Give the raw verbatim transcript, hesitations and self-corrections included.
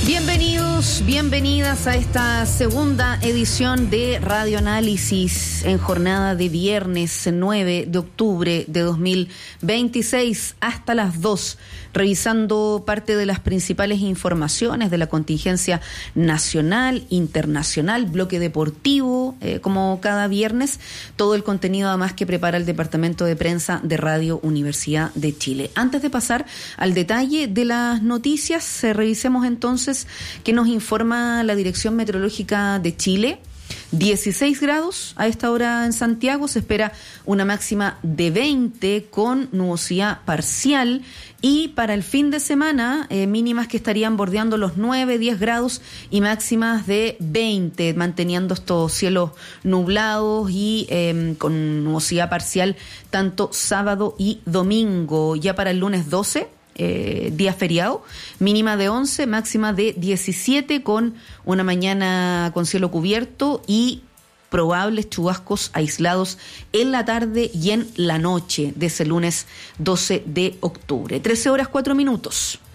Bienvenidos, bienvenidas a esta segunda edición de Radio Análisis en jornada de viernes nueve de octubre de dos mil veintiséis hasta las dos, revisando parte de las principales informaciones de la contingencia nacional, internacional, bloque deportivo, eh, como cada viernes, todo el contenido además que prepara el Departamento de Prensa de Radio Universidad de Chile. Antes de pasar al detalle de las noticias, eh, revisemos entonces que nos informa la Dirección Meteorológica de Chile. dieciséis grados a esta hora en Santiago, se espera una máxima de veinte con nubosidad parcial, y para el fin de semana eh, mínimas que estarían bordeando los nueve, diez grados y máximas de veinte, manteniendo estos cielos nublados y eh, con nubosidad parcial tanto sábado y domingo. Ya para el lunes doce, Eh, día feriado, mínima de once, máxima de diecisiete, con una mañana con cielo cubierto y probables chubascos aislados en la tarde y en la noche de ese lunes doce de octubre. trece horas cuatro minutos.